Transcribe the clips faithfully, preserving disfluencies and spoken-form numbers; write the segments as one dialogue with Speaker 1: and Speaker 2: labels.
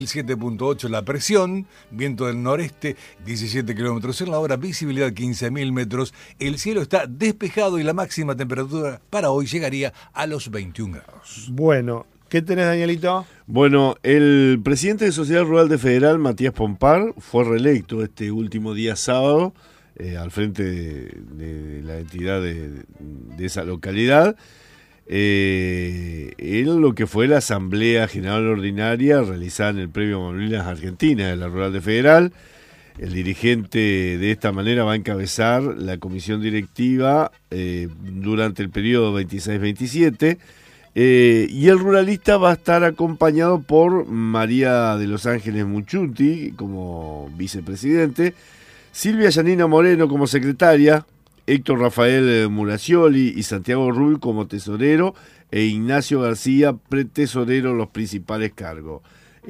Speaker 1: siete punto ocho la presión, viento del noreste, diecisiete kilómetros en la hora, visibilidad quince mil metros, el cielo está despejado y la máxima temperatura para hoy llegaría a los veintiún grados.
Speaker 2: Bueno, ¿qué tenés, Danielito?
Speaker 3: Bueno, el presidente de Sociedad Rural de Federal, Matías Pompar, fue reelecto este último día sábado eh, al frente de, de la entidad de, de esa localidad. Eh, en lo que fue la Asamblea General Ordinaria realizada en el Premio Malvinas Argentina de la Rural de Federal. El dirigente de esta manera va a encabezar la comisión directiva eh, durante el periodo veintiséis veintisiete eh, y el ruralista va a estar acompañado por María de los Ángeles Muchuti como vicepresidente, Silvia Yanina Moreno como secretaria, Héctor Rafael Muracioli y Santiago Rull como tesorero e Ignacio García pretesorero los principales cargos.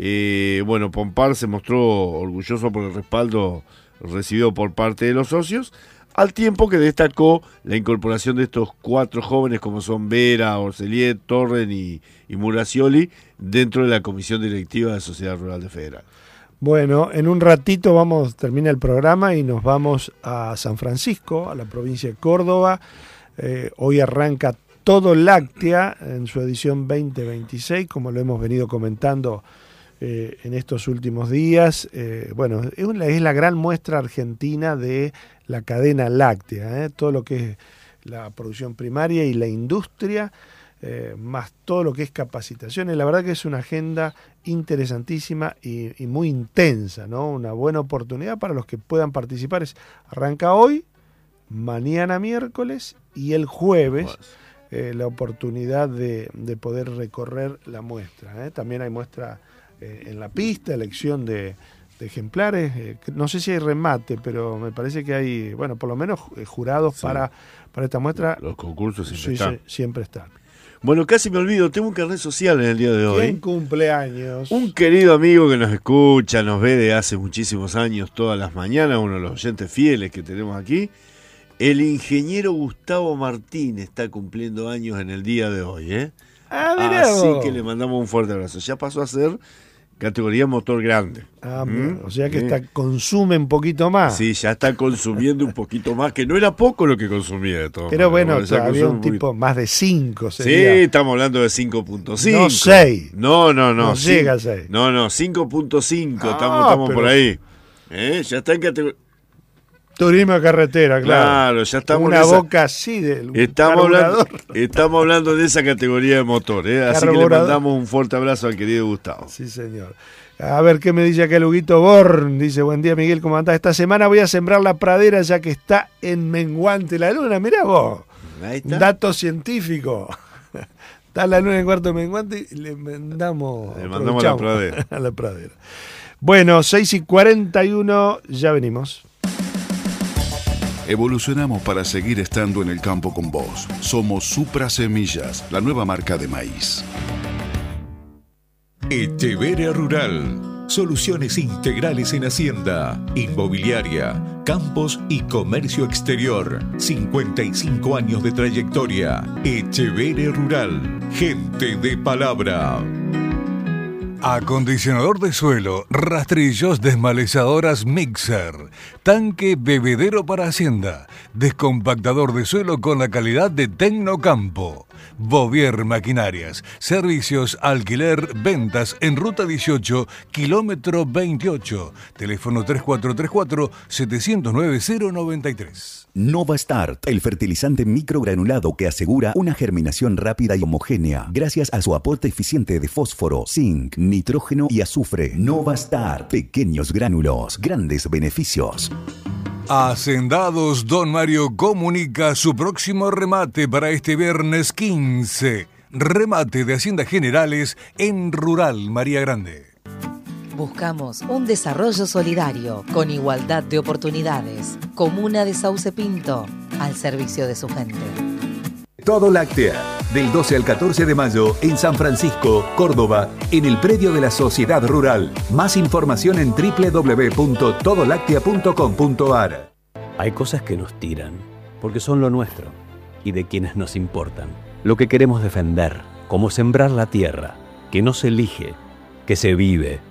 Speaker 3: Eh, bueno, Pompar se mostró orgulloso por el respaldo recibido por parte de los socios, al tiempo que destacó la incorporación de estos cuatro jóvenes como son Vera, Orceliet, Torren y, y Muracioli dentro de la comisión directiva de Sociedad Rural de Federal.
Speaker 2: Bueno, en un ratito vamos, termina el programa y nos vamos a San Francisco, a la provincia de Córdoba. Eh, hoy arranca Todo Láctea en su edición veinte veintiséis, como lo hemos venido comentando eh, en estos últimos días. Eh, bueno, es, una, es la gran muestra argentina de la cadena láctea, eh, todo lo que es la producción primaria y la industria. Eh, más todo lo que es capacitaciones. La verdad que es una agenda interesantísima y, y muy intensa, ¿no? Una buena oportunidad para los que puedan participar. Es, arranca hoy, mañana miércoles y el jueves eh, la oportunidad de, de poder recorrer la muestra, ¿eh? También hay muestra eh, en la pista, elección de, de ejemplares. Eh, no sé si hay remate, pero me parece que hay, bueno, por lo menos eh, jurados sí. para, para esta muestra.
Speaker 3: Los concursos siempre
Speaker 2: sí,
Speaker 3: están.
Speaker 2: Sí, siempre están.
Speaker 3: Bueno, casi me olvido, tengo un carnet social en el día de hoy.
Speaker 2: ¿Quién cumpleaños?
Speaker 3: Un querido amigo que nos escucha, nos ve de hace muchísimos años todas las mañanas, uno de los oyentes fieles que tenemos aquí. El ingeniero Gustavo Martín está cumpliendo años en el día de hoy, ¿eh?
Speaker 2: Ah, mirá
Speaker 3: Así
Speaker 2: vos.
Speaker 3: que le mandamos un fuerte abrazo. Ya pasó a ser categoría motor grande.
Speaker 2: Ah,
Speaker 3: ¿Mm?
Speaker 2: O sea que
Speaker 3: ¿Eh?
Speaker 2: está, consume un poquito más.
Speaker 3: Sí, ya está consumiendo un poquito más, que no era poco lo que consumía de todo.
Speaker 2: Pero bueno,
Speaker 3: ya
Speaker 2: todavía un,
Speaker 3: un
Speaker 2: tipo más de cinco
Speaker 3: Sí,
Speaker 2: sería.
Speaker 3: estamos hablando de cinco punto cinco.
Speaker 2: No seis.
Speaker 3: No, no, no.
Speaker 2: No
Speaker 3: sí,
Speaker 2: llega a seis.
Speaker 3: No, no, cinco punto cinco.
Speaker 2: Ah,
Speaker 3: estamos estamos
Speaker 2: pero-
Speaker 3: por ahí. ¿Eh? Ya está en categoría.
Speaker 2: Turismo de carretera, claro.
Speaker 3: Claro, ya estamos
Speaker 2: Una
Speaker 3: en esa-
Speaker 2: boca así del
Speaker 3: Estamos hablando,
Speaker 2: carburador.
Speaker 3: estamos hablando de esa categoría de motor, ¿eh? Así que le
Speaker 2: Carburador.
Speaker 3: mandamos un fuerte abrazo al querido Gustavo.
Speaker 2: Sí, señor. A ver qué me dice acá el Huguito Born. Dice, buen día, Miguel, ¿cómo andás? Esta semana voy a sembrar la pradera ya que está en menguante la luna. Mirá vos.
Speaker 3: Ahí está.
Speaker 2: Dato científico. Está la luna en cuarto menguante y le mandamos,
Speaker 3: Le mandamos a la
Speaker 2: aprovechamos
Speaker 3: pradera.
Speaker 2: a la pradera. Bueno, seis y cuarenta y uno, ya venimos.
Speaker 4: Evolucionamos para seguir estando en el campo con vos. Somos Supra Semillas, la nueva marca de maíz.
Speaker 5: Echeverria Rural. Soluciones integrales en hacienda, inmobiliaria, campos y comercio exterior. cincuenta y cinco años de trayectoria. Echeverria Rural. Gente de palabra.
Speaker 1: Acondicionador de suelo, rastrillos, desmalezadoras Mixer, tanque bebedero para hacienda, descompactador de suelo con la calidad de Tecnocampo, Bovier Maquinarias, servicios, alquiler, ventas en Ruta dieciocho, kilómetro veintiocho, teléfono tres cuatro tres cuatro, siete cero nueve, cero nueve tres.
Speaker 6: NovaStart, el fertilizante microgranulado que asegura una germinación rápida y homogénea gracias a su aporte eficiente de fósforo, zinc, nitrógeno y azufre. NovaStart, pequeños gránulos, grandes beneficios.
Speaker 1: Hacendados Don Mario comunica su próximo remate para este viernes quince. Remate de Haciendas Generales en Rural María Grande.
Speaker 7: Buscamos un desarrollo solidario, con igualdad de oportunidades. Comuna de Sauce Pinto, al servicio de su gente.
Speaker 8: Todo Láctea, del doce al catorce de mayo en San Francisco, Córdoba, en el predio de la Sociedad Rural. Más información en doble u doble u doble u punto todo láctea punto com punto a r.
Speaker 9: Hay cosas que nos tiran, porque son lo nuestro, y de quienes nos importan. Lo que queremos defender, como sembrar la tierra, que no se elige, que se vive.